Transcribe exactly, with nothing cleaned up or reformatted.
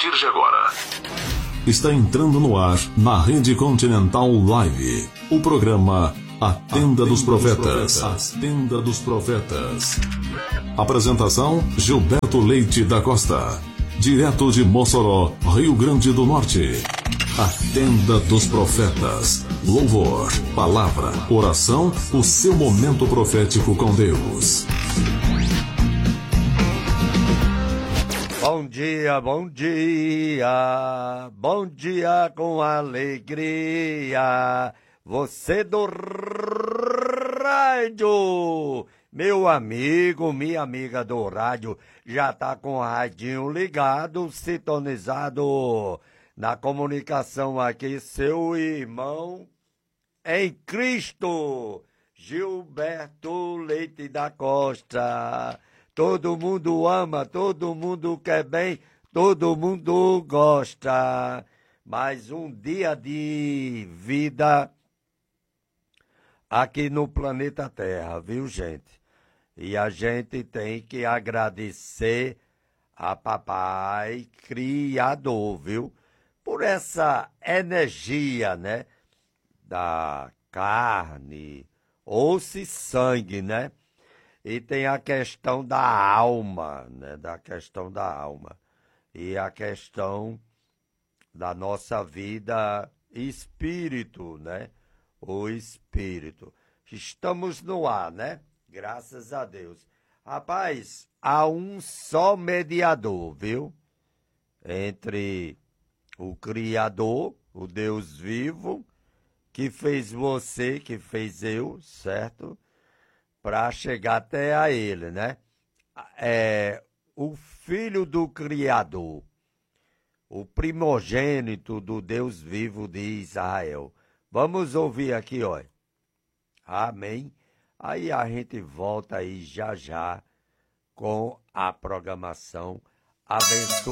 partir de agora. Está entrando no ar, na Rede Continental Live, o programa A Tenda dos Profetas. A Tenda dos Profetas. Apresentação: Gilberto Leite da Costa. Direto de Mossoró, Rio Grande do Norte. A Tenda dos Profetas. Louvor, palavra, oração, o seu momento profético com Deus. Bom dia, bom dia, bom dia com alegria, você do rádio, meu amigo, minha amiga do rádio, já tá com o radinho ligado, sintonizado na comunicação aqui, seu irmão em Cristo, Gilberto Leite da Costa. Todo mundo ama, todo mundo quer bem, todo mundo gosta. Mais um dia de vida aqui no planeta Terra, viu, gente? E a gente tem que agradecer a Papai Criador, viu? Por essa energia, né? Da carne, osso e sangue, né? E tem a questão da alma, né? Da questão da alma. E a questão da nossa vida espírito, né? O espírito. Estamos no ar, né? Graças a Deus. Rapaz, há um só mediador, viu? Entre o Criador, o Deus vivo, que fez você, que fez eu, certo? Para chegar até a ele, né? É o filho do Criador, o primogênito do Deus vivo de Israel. Vamos ouvir aqui, ó. Amém? Aí a gente volta aí já já com a programação abençoada.